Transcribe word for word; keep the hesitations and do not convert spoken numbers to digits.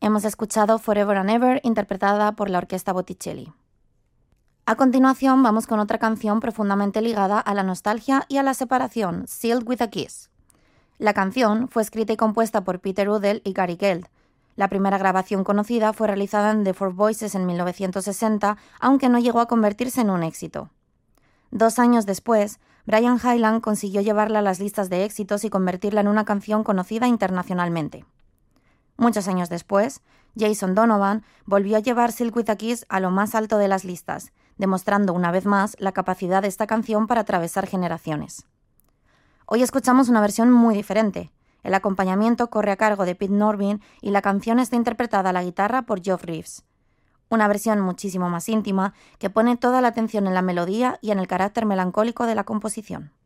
Hemos escuchado Forever and Ever, interpretada por la Orquesta Botticelli. A continuación vamos con otra canción profundamente ligada a la nostalgia y a la separación, Sealed with a Kiss. La canción fue escrita y compuesta por Peter Udell y Gary Geld. La primera grabación conocida fue realizada en The Four Voices en mil novecientos sesenta, aunque no llegó a convertirse en un éxito. Dos años después, Brian Hyland consiguió llevarla a las listas de éxitos y convertirla en una canción conocida internacionalmente. Muchos años después, Jason Donovan volvió a llevar Sealed with a Kiss a lo más alto de las listas, demostrando una vez más la capacidad de esta canción para atravesar generaciones. Hoy escuchamos una versión muy diferente. El acompañamiento corre a cargo de Pete Norvin y la canción está interpretada a la guitarra por Geoff Reeves. Una versión muchísimo más íntima que pone toda la atención en la melodía y en el carácter melancólico de la composición.